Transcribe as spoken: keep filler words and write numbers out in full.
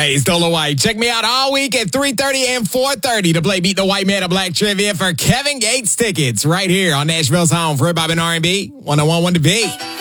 Hey, it's Dola White. Check me out all week at three thirty and four thirty to play Beat the White Man of Black Trivia for Kevin Gates tickets right here on Nashville's home for hip hop and R and B, one oh one point one The Beat.